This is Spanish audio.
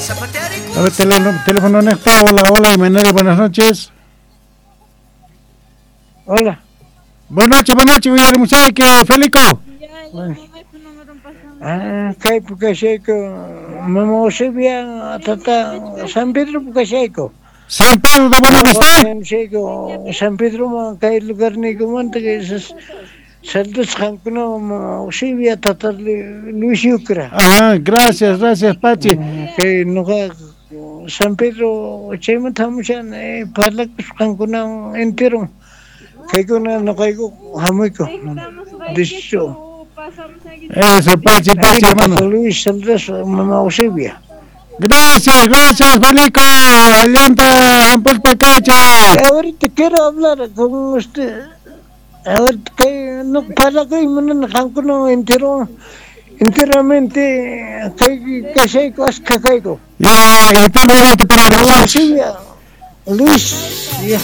A ver, teléfono Necta. Hola, hola, Imanol, buenas noches. Hola. Buenas noches, Villar Musaique, Felico. Kay Pukasheko, Mamosibia, Tata, San Pedro Pukasheko. San Pedro de Buenavista. San Pedro, Kay lugar ni kumanta que esas saldos Hankuno, Mamosibia, Tata Luis Yucra. Gracias, Pachi. Que no San Pedro, Chema Tamushan, Parlak Hankuna entero. Kaykuna no caigo, Hamuiko. Dicho. Eso, Pachi, hermano. Luis Saldras, Mamá Eusebia. Gracias, Felico. Alianta, Ampul Pacacha. Ahorita quiero hablar con usted. Ahorita que no para que me no enteramente que se caigo. Ya, y tengo otro para Eusebia. Luis, ya.